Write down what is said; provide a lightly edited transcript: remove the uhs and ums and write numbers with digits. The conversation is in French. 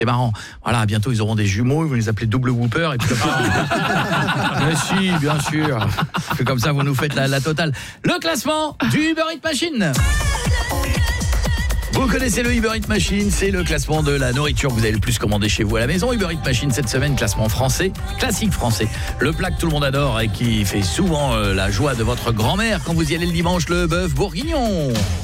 C'est marrant. Voilà, bientôt ils auront des jumeaux, ils vont les appeler double Whooper et puis comme ça. Mais si, bien sûr. Et comme ça vous nous faites la totale. Le classement du Uber Eats Machine. Vous connaissez le Uber Eats Machine, c'est le classement de la nourriture que vous avez le plus commandé chez vous à la maison. Uber Eats Machine cette semaine, classement français, classique français. Le plat que tout le monde adore et qui fait souvent la joie de votre grand-mère quand vous y allez le dimanche, le bœuf bourguignon.